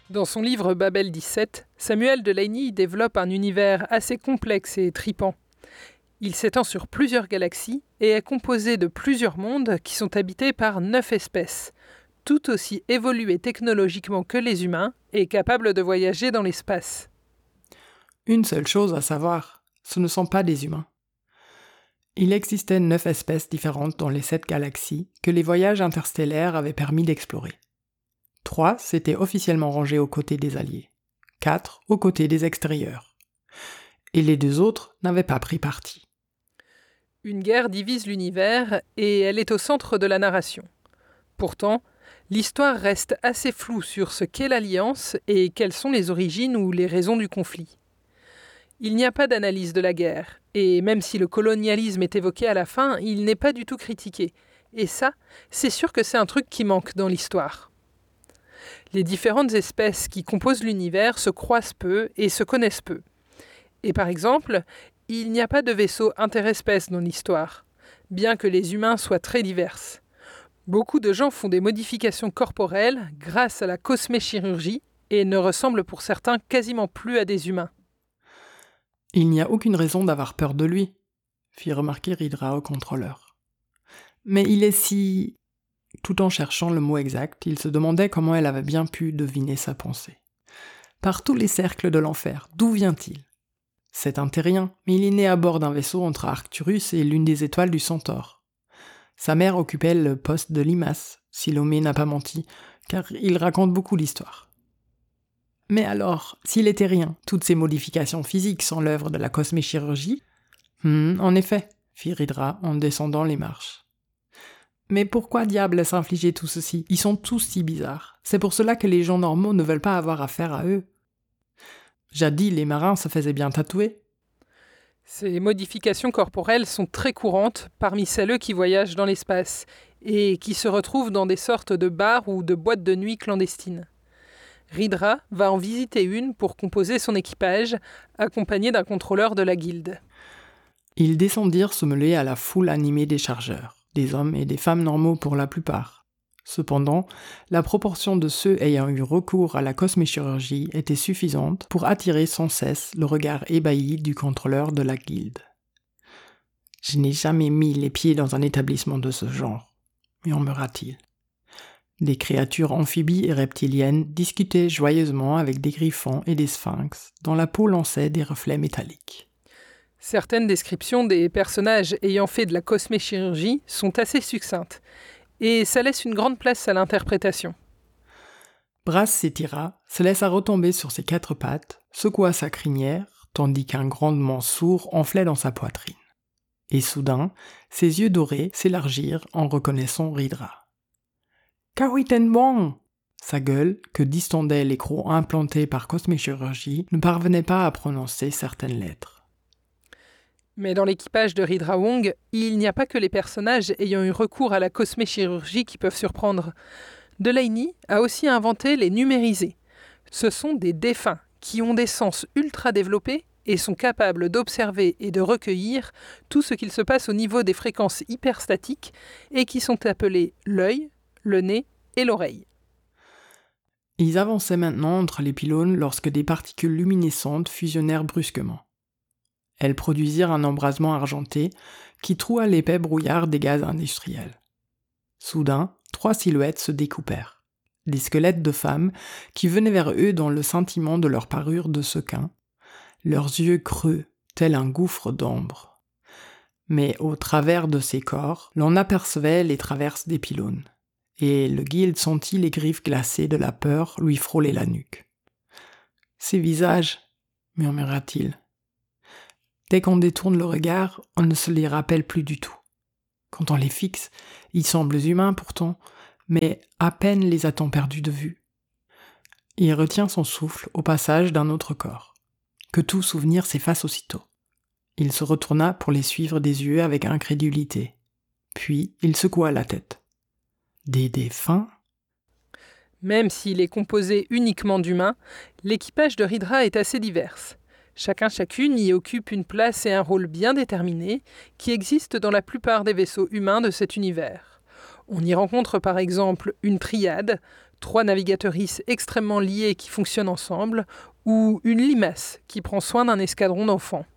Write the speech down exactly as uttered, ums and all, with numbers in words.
Dans son livre Babel dix-sept, Samuel Delaney développe un univers assez complexe et tripant. Il s'étend sur plusieurs galaxies et est composé de plusieurs mondes qui sont habités par neuf espèces, tout aussi évoluées technologiquement que les humains et capables de voyager dans l'espace. Une seule chose à savoir, ce ne sont pas des humains. Il existait neuf espèces différentes dans les sept galaxies que les voyages interstellaires avaient permis d'explorer. Trois s'étaient officiellement rangés aux côtés des Alliés, quatre aux côtés des extérieurs. Et les deux autres n'avaient pas pris parti. Une guerre divise l'univers et elle est au centre de la narration. Pourtant, l'histoire reste assez floue sur ce qu'est l'Alliance et quelles sont les origines ou les raisons du conflit. Il n'y a pas d'analyse de la guerre, et même si le colonialisme est évoqué à la fin, il n'est pas du tout critiqué. Et ça, c'est sûr que c'est un truc qui manque dans l'histoire. Les différentes espèces qui composent l'univers se croisent peu et se connaissent peu. Et par exemple, il n'y a pas de vaisseau interespèces dans l'histoire, bien que les humains soient très divers. Beaucoup de gens font des modifications corporelles grâce à la cosméchirurgie et ne ressemblent pour certains quasiment plus à des humains. Il n'y a aucune raison d'avoir peur de lui, fit remarquer Ridra au contrôleur. Mais il est si... Tout en cherchant le mot exact, il se demandait comment elle avait bien pu deviner sa pensée. Par tous les cercles de l'enfer, d'où vient-il ? C'est un terrien, mais il est né à bord d'un vaisseau entre Arcturus et l'une des étoiles du Centaure. Sa mère occupait le poste de limace, si Lomé n'a pas menti, car il raconte beaucoup l'histoire. Mais alors, s'il est terrien, toutes ces modifications physiques sont l'œuvre de la cosméchirurgie ? Hmm, en effet, fit Ridra en descendant les marches. Mais pourquoi diable s'infliger tout ceci ? Ils sont tous si bizarres. C'est pour cela que les gens normaux ne veulent pas avoir affaire à eux. Jadis, les marins se faisaient bien tatouer. Ces modifications corporelles sont très courantes parmi celles qui voyagent dans l'espace et qui se retrouvent dans des sortes de bars ou de boîtes de nuit clandestines. Ridra va en visiter une pour composer son équipage, accompagné d'un contrôleur de la guilde. Ils descendirent se mêler à la foule animée des chargeurs, des hommes et des femmes normaux pour la plupart. Cependant, la proportion de ceux ayant eu recours à la cosméchirurgie était suffisante pour attirer sans cesse le regard ébahi du contrôleur de la guilde. « Je n'ai jamais mis les pieds dans un établissement de ce genre », murmura-t-il. Des créatures amphibies et reptiliennes discutaient joyeusement avec des griffons et des sphinx, dont la peau lançait des reflets métalliques. Certaines descriptions des personnages ayant fait de la cosméchirurgie sont assez succinctes, et ça laisse une grande place à l'interprétation. Brass s'étira, se laissa retomber sur ses quatre pattes, secoua sa crinière, tandis qu'un grondement sourd enflait dans sa poitrine. Et soudain, ses yeux dorés s'élargirent en reconnaissant Ridra. « Kawitenbong !» Sa gueule, que distendaient les crocs implantés par cosméchirurgie, ne parvenait pas à prononcer certaines lettres. Mais dans l'équipage de Ridra Wong, il n'y a pas que les personnages ayant eu recours à la cosméchirurgie qui peuvent surprendre. Delaney a aussi inventé les numérisés. Ce sont des défunts qui ont des sens ultra développés et sont capables d'observer et de recueillir tout ce qu'il se passe au niveau des fréquences hyperstatiques et qui sont appelés l'œil, le nez et l'oreille. Ils avançaient maintenant entre les pylônes lorsque des particules luminescentes fusionnèrent brusquement. Elles produisirent un embrasement argenté qui troua l'épais brouillard des gaz industriels. Soudain, trois silhouettes se découpèrent. Des squelettes de femmes qui venaient vers eux dans le scintillement de leur parure de sequin, leurs yeux creux, tel un gouffre d'ombre. Mais au travers de ces corps, l'on apercevait les traverses des pylônes, et le guilde sentit les griffes glacées de la peur lui frôler la nuque. « Ces visages, murmura-t-il. Dès qu'on détourne le regard, on ne se les rappelle plus du tout. Quand on les fixe, ils semblent humains pourtant, mais à peine les a-t-on perdus de vue. Il retient son souffle au passage d'un autre corps. Que tout souvenir s'efface aussitôt. Il se retourna pour les suivre des yeux avec incrédulité. Puis il secoua la tête. Des défunts ? Même s'il est composé uniquement d'humains, l'équipage de Ridra est assez divers. Chacun chacune y occupe une place et un rôle bien déterminés qui existent dans la plupart des vaisseaux humains de cet univers. On y rencontre par exemple une triade, trois navigatrices extrêmement liées qui fonctionnent ensemble, ou une limace qui prend soin d'un escadron d'enfants.